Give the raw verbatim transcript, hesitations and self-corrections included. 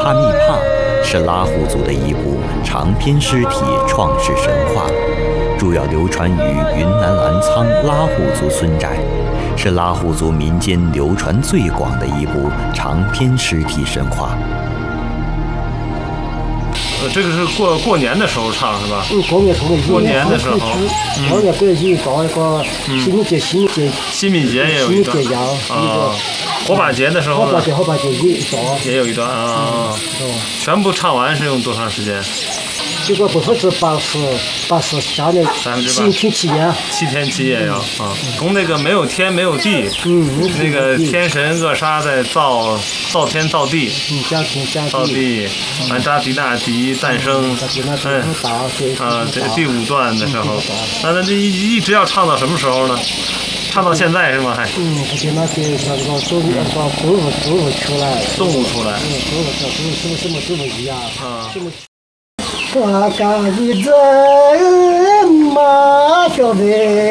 帕密帕是拉祜族的一部长篇诗体创世神话，主要流传于云南澜沧拉祜族村寨，是拉祜族民间流传最广的一部长篇诗体神话。 呃，这个是过过年的时候唱是吧？ 嗯，过年时候， 过年的时候， 过年过节搞一个清明节、清明节、 清明节也有一段啊。火把节的时候呢？ 火把节、火把节也一段， 也有一段啊。全部唱完是用多长时间？ 这个不说是八十，八十下来七天七夜， 七天七夜呀啊！从那个没有天没有地， 嗯， 那个天神厄沙在造造天造地， 嗯，造天造地，完扎迪纳迪诞生，嗯啊，这第五段的时候，那那这一一直要唱到什么时候呢？唱到现在是吗？还嗯，而且那个那个动物，那个动物动物出来， 动物出来， 嗯，动物动物什么什么动物一样啊。我家一只马小妹。